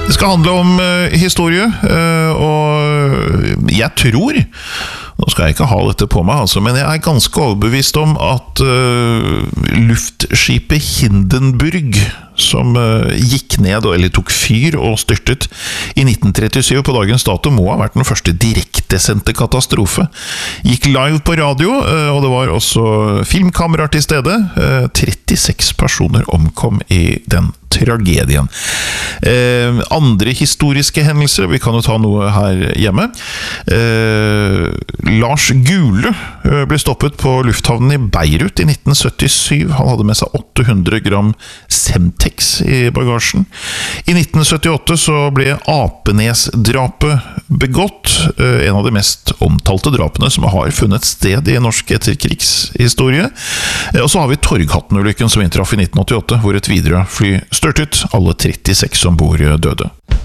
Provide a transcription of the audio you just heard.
Det skal handle om historie, og jeg tror, nå skal jeg ikke ha dette på meg altså, men jeg er ganske overbevist om at luftskipet Hindenburg, som gikk ned, eller tok fyr og styrtet i 1937 på dagens dato, må ha vært den første direktesendte katastrofe. Gikk live på radio, og det var også filmkameraer til stede. 36 personer omkom i den tragedien. Andre historiske hendelser, vi kan jo ta noe her hjemme. Lars Gule ble stoppet på lufthavnen i Beirut i 1977. Han hadde med seg 800 gram Semtex i bagasjen. I 1978 så ble Apenes-drapet begått, en av de mest omtalte drapene som har funnet sted i norsk etterkrigshistorie. Og så har vi Torghatten-ulykken som inntraff i 1988, hvor et Widerøe-fly størtet. Alle 36 som bor døde.